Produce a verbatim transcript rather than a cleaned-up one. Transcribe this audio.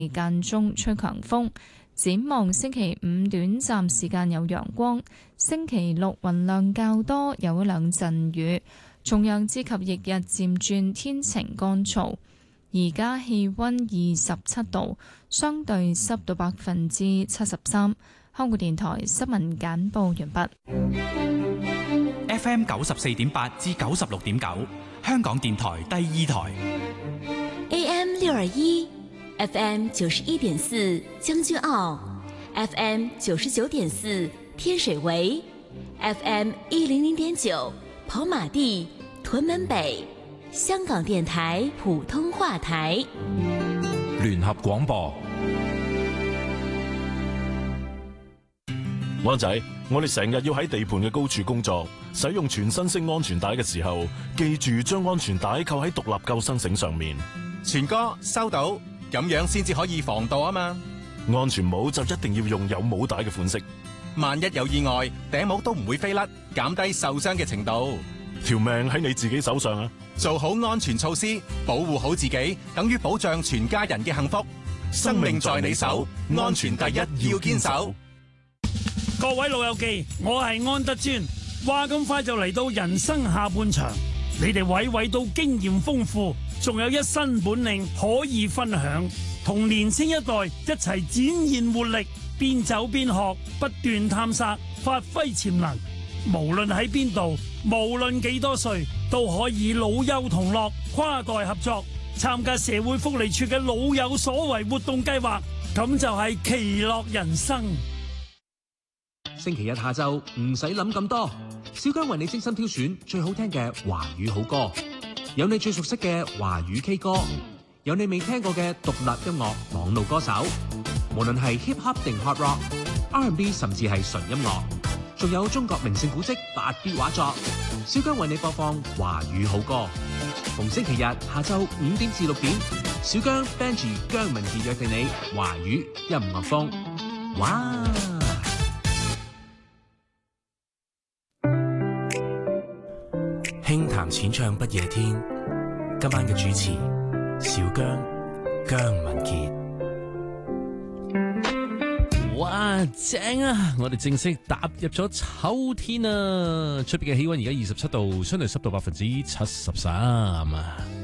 間中吹強風。展望星期五短暫時間有陽光，星期六雲量較多，有一兩陣雨。重陽至及翌日漸轉天晴乾燥。而家氣溫二十七度，相對濕度百分之七十三。香港電台新聞簡報完畢。 F M 九十四點八至九十六點九，香港電台第二台。 A M 六二一，F M 九十一點四將軍澳 ，F M 九十九點四天水圍 ，F M 一零零點九跑馬地屯門北，香港電台普通話台。 聯合廣播。 灣仔，我哋成日要喺地盤嘅高處工作，使用全身式安全帶嘅時候，記住將安全帶扣喺獨立救生繩上面。 全哥收到，咁樣先至可以防盜啊嘛。 安全帽就一定要用有帽帶嘅款式， 萬一有意外，頂帽都唔會飛甩，減低受傷嘅程度。 條命喺你自己手上啊！ 做好安全措施，保護好自己，等於保障全家人嘅幸福。生命在你手，安全第一，要堅守。 各位老友記，我係安德尊。話咁快就嚟到人生下半場，你哋位位都經驗豐富，仲有一身本領可以分享，同年輕一代一齊展現活力，邊走邊學，不斷探索，發揮潛能。無論喺邊度，無論幾多歲，都可以老幼同樂，跨代合作，參加社會福利處嘅老有所為活動計劃，咁就係其樂人生。 星期日下晝唔使諗咁多，小姜為你精心挑選最好聽嘅華語好歌，有你最熟悉嘅華語 K 歌，有你未聽過嘅獨立音樂網絡歌手，無論係 hip hop 定 hard rock、R and B 甚至係純音樂，仲有中國名勝古蹟八 B 畫作，小姜為你播放華語好歌。逢星期日下晝五點至六點，小姜 Benji 姜文傑約定你華語音樂風。哇！ 輕談淺唱不夜天，今晚嘅主持小姜姜文傑。 哇，正啊！我哋正式踏入咗秋天啊！出邊嘅氣溫而家二十七度，相對濕度百分之七十三啊！